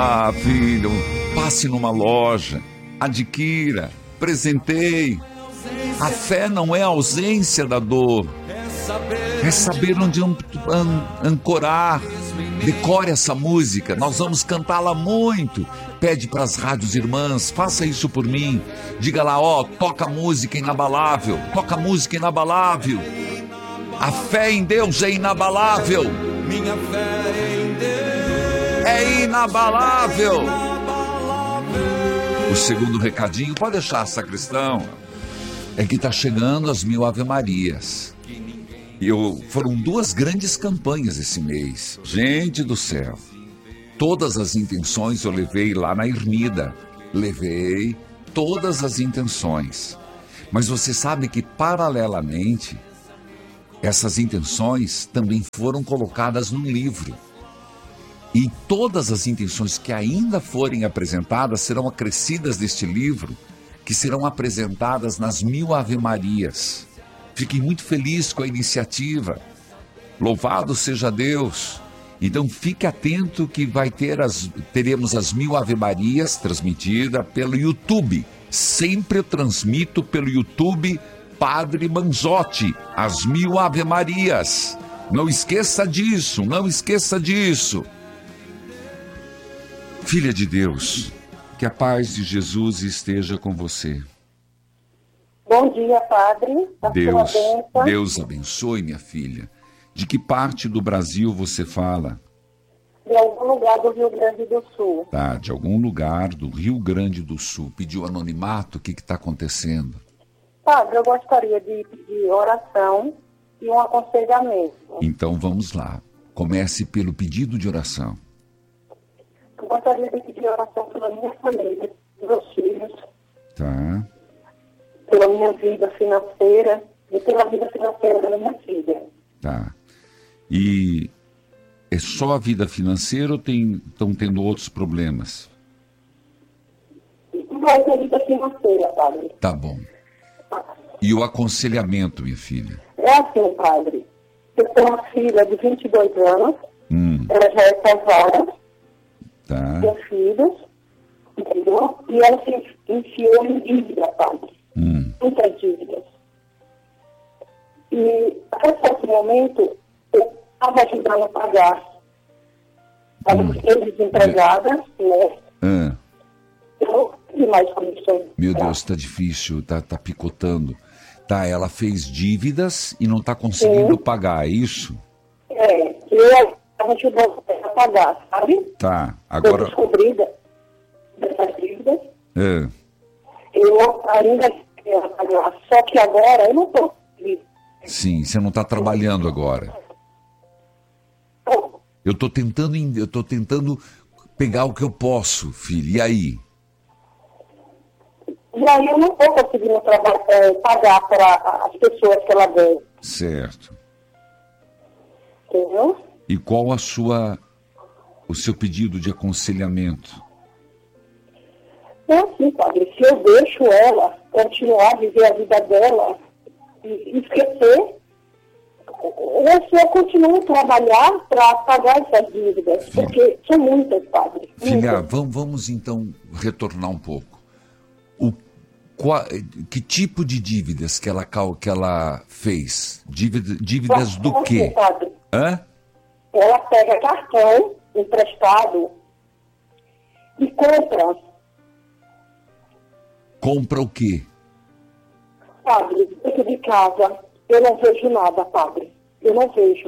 Ah, filho, passe numa loja, adquira, presenteie. A fé não é a ausência da dor, é saber onde ancorar. Decore essa música, nós vamos cantá-la muito. Pede para as rádios irmãs, faça isso por mim. Diga lá, toca música inabalável, toca música inabalável. A fé em Deus é inabalável. Minha fé em Deus é inabalável. O segundo recadinho, pode deixar, sacristão, é que está chegando as 1000 Ave-Marias. Foram 2 grandes campanhas esse mês. Gente do céu, todas as intenções eu levei lá na Ermida. Levei todas as intenções. Mas você sabe que, paralelamente, essas intenções também foram colocadas num livro. E todas as intenções que ainda forem apresentadas serão acrescidas deste livro, que serão apresentadas nas 1000 Ave-Marias. Fiquei muito feliz com a iniciativa. Louvado seja Deus. Então fique atento que teremos as 1000 Ave-Marias transmitidas pelo YouTube. Sempre eu transmito pelo YouTube Padre Manzotti, as 1000 Ave-Marias. Não esqueça disso, não esqueça disso. Filha de Deus, que a paz de Jesus esteja com você. Bom dia, Padre. Deus abençoe, minha filha. De que parte do Brasil você fala? De algum lugar do Rio Grande do Sul. Tá, de algum lugar do Rio Grande do Sul. Pediu anonimato, o que está acontecendo? Padre, eu gostaria de pedir oração e um aconselhamento. Então vamos lá. Comece pelo pedido de oração. Eu gostaria de pedir oração pela minha família, meus filhos. Tá. Pela minha vida financeira e pela vida financeira da minha filha. Tá. E é só a vida financeira ou estão tendo outros problemas? Mais a vida financeira, Padre. Tá bom. E o aconselhamento, minha filha? É assim, Padre. Eu tenho uma filha de 22 anos. Ela já é casada. Tá. Tem filhos. Entendeu? E ela se enfiou em dívida, Padre. Muitas dívidas. E até esse momento eu estava ajudando a pagar. Estava desempregada, né? Eu não tive mais condições. Meu Deus, está difícil, tá picotando. Tá, ela fez dívidas e não está conseguindo pagar, é isso? Eu estava ajudando a pagar, sabe? Tá, agora... Eu descobri dessas dívidas. Eu ainda quero pagar, só que agora eu não estou. Sim, você não está trabalhando agora. Eu estou tentando pegar o que eu posso, filho. E aí? E aí eu não estou conseguindo pagar para as pessoas que ela deve. Certo. Entendeu? E qual o seu pedido de aconselhamento? É assim, Padre, se eu deixo ela continuar a viver a vida dela e esquecer, ou se eu continuo a trabalhar para pagar essas dívidas, porque são muitas, Padre. Filha, vamos então retornar um pouco. Que tipo de dívidas que ela fez? Dívidas do quê? Padre, Hã? ela pega cartão emprestado e compra. Compra o quê? Padre, dentro de casa, eu não vejo nada, Padre. Eu não vejo.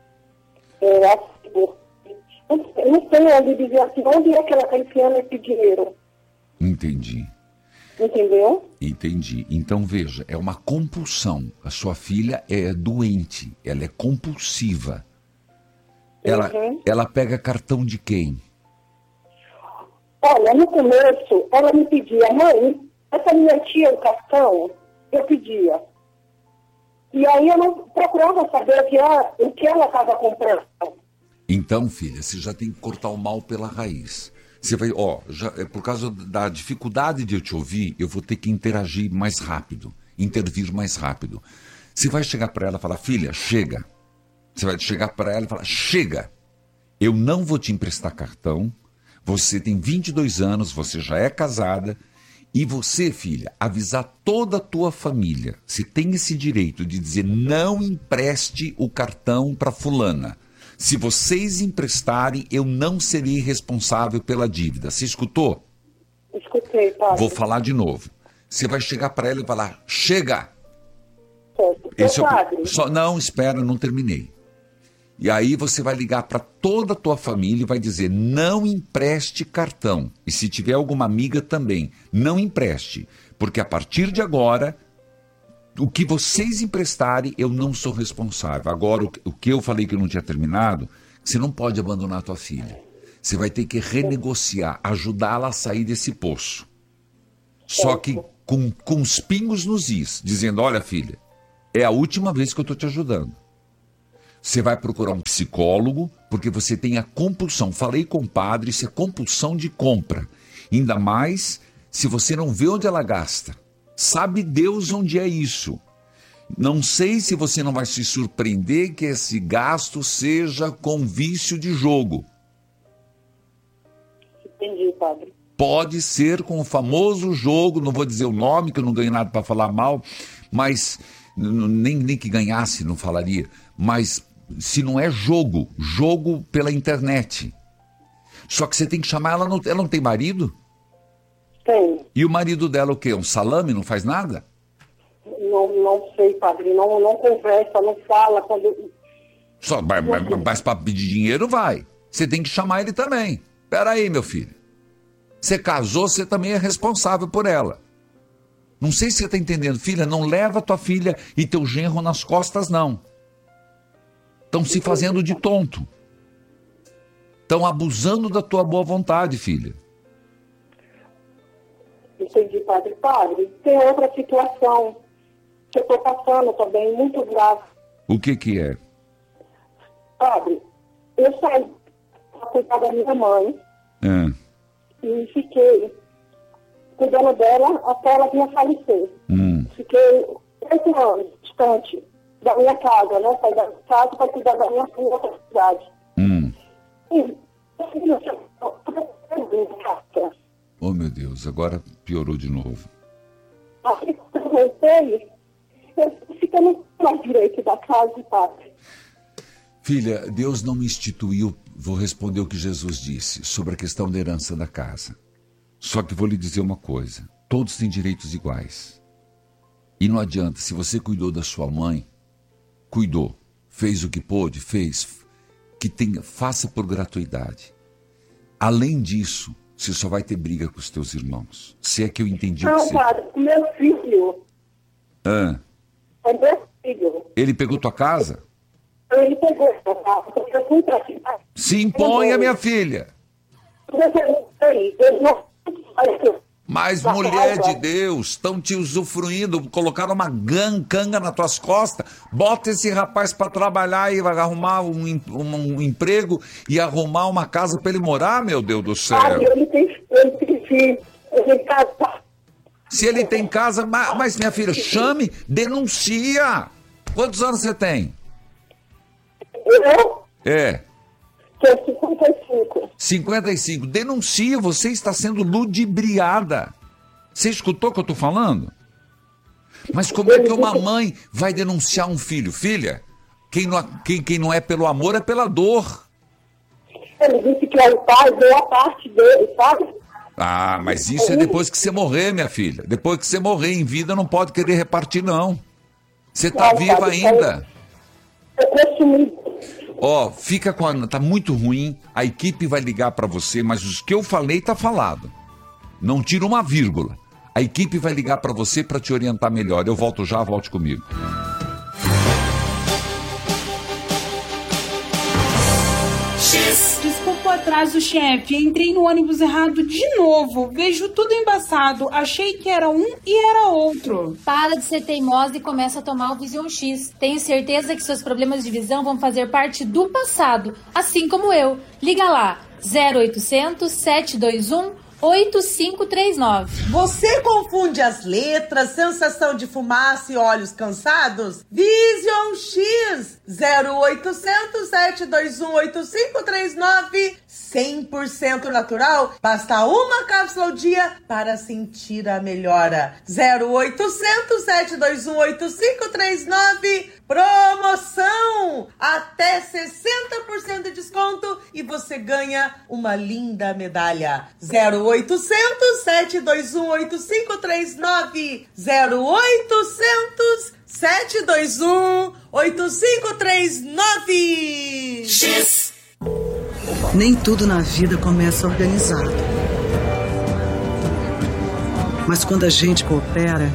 Eu não sei onde dizer assim, onde é que ela está enfiando esse dinheiro. Entendi. Entendeu? Entendi. Então, veja, é uma compulsão. A sua filha é doente, ela é compulsiva. Ela pega cartão de quem? Olha, no começo, ela me pedia, mãe, essa minha tia, o cartão, eu pedia. E aí eu não procurava saber o que ela estava comprando. Então, filha, você já tem que cortar o mal pela raiz. Você vai, por causa da dificuldade de eu te ouvir, eu vou ter que interagir mais rápido, intervir mais rápido. Você vai chegar para ela e falar, filha, chega. Você vai chegar para ela e falar, chega. Eu não vou te emprestar cartão, Você tem 22 anos, você já é casada. E você, filha, avisar toda a tua família. Você tem esse direito de dizer, não empreste o cartão para fulana. Se vocês emprestarem, eu não serei responsável pela dívida. Você escutou? Escutei, padre. Vou falar de novo. Você vai chegar para ela e falar, chega! Certo. Padre. Não, espera, não terminei. E aí você vai ligar para toda a tua família e vai dizer, não empreste cartão. E se tiver alguma amiga também, não empreste. Porque a partir de agora, o que vocês emprestarem, eu não sou responsável. Agora, o que eu falei que eu não tinha terminado, você não pode abandonar a tua filha. Você vai ter que renegociar, ajudá-la a sair desse poço. Só que com os pingos nos is, dizendo, olha filha, é a última vez que eu estou te ajudando. Você vai procurar um psicólogo, porque você tem a compulsão. Falei com o padre, isso é compulsão de compra. Ainda mais se você não vê onde ela gasta. Sabe Deus onde é isso. Não sei se você não vai se surpreender que esse gasto seja com vício de jogo. Entendi, padre. Pode ser com o famoso jogo, não vou dizer o nome, que eu não ganho nada para falar mal, mas nem que ganhasse, não falaria. Mas se não é jogo pela internet. Só que você tem que chamar ela, ela não tem marido? Tem. E o marido dela o quê? Um salame, não faz nada? Não sei, padre, não conversa, não fala. Mas para pedir dinheiro vai. Você tem que chamar ele também. Peraí, meu filho. Você casou, você também é responsável por ela. Não sei se você está entendendo. Filha, não leva tua filha e teu genro nas costas, não. Estão se fazendo de tonto. Estão abusando da tua boa vontade, filha. Entendi, padre. Padre, tem outra situação que eu estou passando também, muito grave. O que é? Padre, eu saí para cuidar da minha mãe e fiquei cuidando dela até ela vir a falecer. Fiquei 8 anos distante da minha casa, né? Saí da casa para cuidar da minha filha outra cidade. Oh, meu Deus, agora piorou de novo. Assim que eu voltei, eu fiquei no mais direito da casa, padre. Filha, Deus não me instituiu, vou responder o que Jesus disse sobre a questão da herança da casa. Só que vou lhe dizer uma coisa, todos têm direitos iguais. E não adianta, se você cuidou da sua mãe, cuidou, fez o que pôde, faça por gratuidade. Além disso, você só vai ter briga com os teus irmãos. Se é que eu entendi o que você... Não, padre, o meu filho. É meu filho. Ele pegou tua casa? Ele pegou a casa, porque eu fui pra cidade. Se imponha, minha filha. Mas, mulher de Deus, estão te usufruindo, colocaram uma canga nas tuas costas. Bota esse rapaz para trabalhar e vai arrumar um emprego e arrumar uma casa para ele morar, meu Deus do céu. Ele tem filho, ele tem casa. Se ele tem casa, mas minha filha, chame, denuncia. Quantos anos você tem? Eu? É. Tenho 55. 55. Denuncia, você está sendo ludibriada. Você escutou o que eu estou falando? Mas como é que uma mãe vai denunciar um filho? Filha, quem não é pelo amor é pela dor. Ele disse que o pai deu a parte dele, sabe? Ah, mas isso é depois que você morrer, minha filha. Depois que você morrer em vida, não pode querer repartir, não. Você está viva ainda. Ó, tá muito ruim, a equipe vai ligar para você, mas os que eu falei tá falado. Não tira uma vírgula. A equipe vai ligar para você para te orientar melhor. Eu volto já, volte comigo. Desculpa o atraso, chefe. Entrei no ônibus errado de novo. Vejo tudo embaçado. Achei que era um e era outro. Para de ser teimosa e começa a tomar o Vision X. Tenho certeza que seus problemas de visão vão fazer parte do passado, assim como eu. Liga lá, 0800 721 8539. Você confunde as letras, sensação de fumaça e olhos cansados? Vision X 0800 721 8539. 100% natural, basta uma cápsula ao dia para sentir a melhora. 0800 721 8539, promoção! Até 60% de desconto e você ganha uma linda medalha. 0800 721 8539, 0800 721 8539. Nem tudo na vida começa organizado. Mas quando a gente coopera,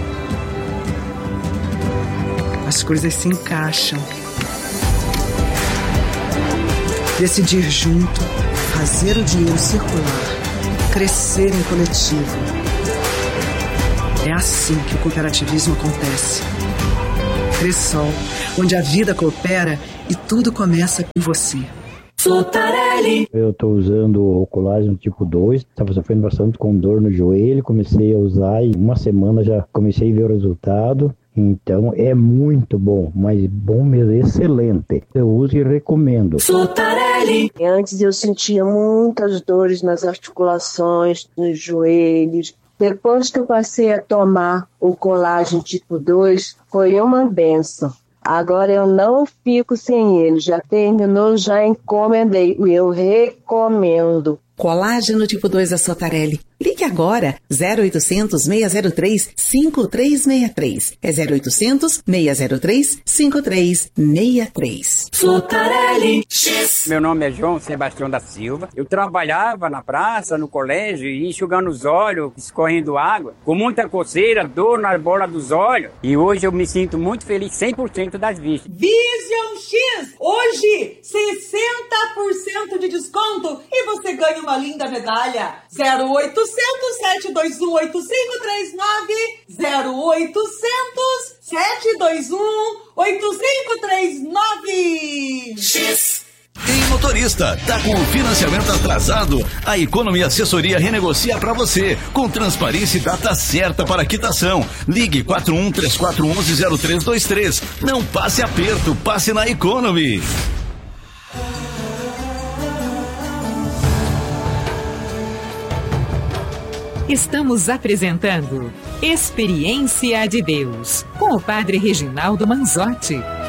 as coisas se encaixam. Decidir junto, fazer o dinheiro circular, crescer em coletivo. É assim que o cooperativismo acontece. Cressol, onde a vida coopera e tudo começa com você. Sotarelli. Eu estou usando o colágeno tipo 2, estava sofrendo bastante com dor no joelho, comecei a usar e uma semana já comecei a ver o resultado. Então é muito bom, mas bom mesmo, excelente. Eu uso e recomendo. Sotarelli. Antes eu sentia muitas dores nas articulações, nos joelhos. Depois que eu passei a tomar o colágeno tipo 2, foi uma benção. Agora eu não fico sem ele, já terminou, já encomendei e eu recomendo. Colágeno tipo 2 da Sotarelli. Ligue agora, 0800 603 5363. É 0800 603 5363. Sotarelli. Meu nome é João Sebastião da Silva. Eu trabalhava na praça, no colégio, enxugando os olhos, escorrendo água, com muita coceira, dor na bola dos olhos. E hoje eu me sinto muito feliz, 100% das vistas. Vision X! Hoje, 60% de desconto e você ganha uma linda medalha. 0800 721 8539, 0800 721 8539. Ei, motorista, tá com o financiamento atrasado? A Economy Assessoria renegocia para você, com transparência e data certa para quitação. Ligue 4134110323. Não passe aperto, passe na Economy. Estamos apresentando Experiência de Deus, com o Padre Reginaldo Manzotti.